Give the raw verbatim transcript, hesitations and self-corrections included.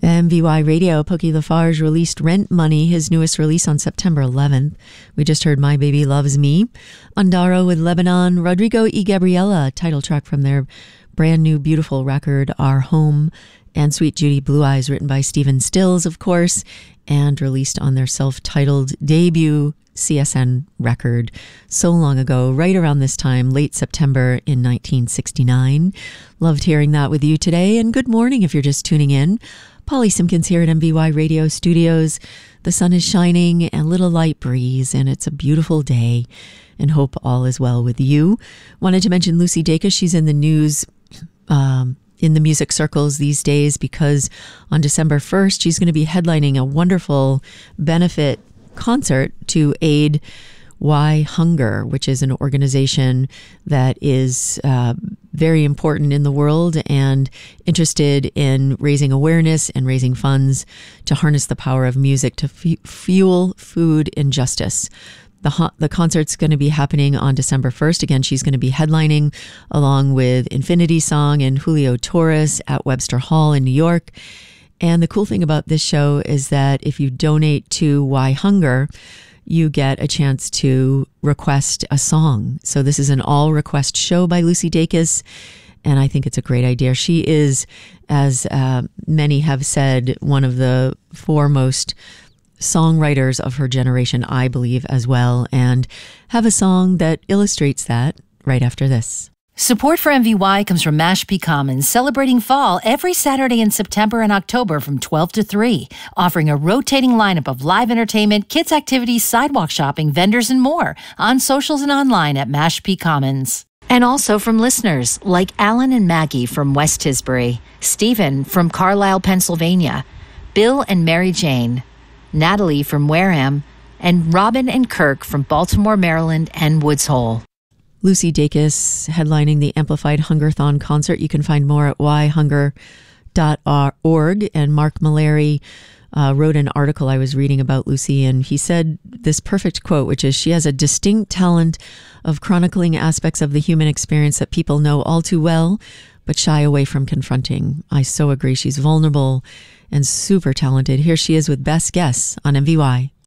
M V Y Radio, Pokey Lafarge released Rent Money, his newest release, on September eleventh. We just heard My Baby Loves Me. Andaro with Lebanon, Rodrigo y Gabriela, title track from their brand new beautiful record, Our Home, and Sweet Judy Blue Eyes, written by Stephen Stills, of course, and released on their self-titled debut C S N record so long ago, right around this time, late September in nineteen sixty-nine. Loved hearing that with you today, and good morning if you're just tuning in. Polly Simpkins here at M V Y Radio Studios. The sun is shining and a little light breeze, and it's a beautiful day, and hope all is well with you. Wanted to mention Lucy Dacus. She's in the news um, in the music circles these days because on December first, she's going to be headlining a wonderful benefit concert to aid Why Hunger, which is an organization that is uh, very important in the world and interested in raising awareness and raising funds to harness the power of music to f- fuel food injustice. The, ho- the concert's going to be happening on December first. Again, she's going to be headlining along with Infinity Song and Julio Torres at Webster Hall in New York. And the cool thing about this show is that if you donate to Why Hunger, you get a chance to request a song. So this is an all-request show by Lucy Dacus, and I think it's a great idea. She is, as uh, many have said, one of the foremost songwriters of her generation, I believe, as well, and have a song that illustrates that right after this. Support for M V Y comes from Mashpee Commons, celebrating fall every Saturday in September and October from twelve to three, offering a rotating lineup of live entertainment, kids' activities, sidewalk shopping, vendors, and more on socials and online at Mashpee Commons. And also from listeners like Alan and Maggie from West Tisbury, Stephen from Carlisle, Pennsylvania, Bill and Mary Jane, Natalie from Wareham, and Robin and Kirk from Baltimore, Maryland, and Woods Hole. Lucy Dacus headlining the Amplified Hungerthon concert. You can find more at why hunger dot org. And Mark Malary uh, wrote an article I was reading about Lucy, and he said this perfect quote, which is, "She has a distinct talent of chronicling aspects of the human experience that people know all too well, but shy away from confronting." I so agree. She's vulnerable and super talented. Here she is with Best Guess on M V Y.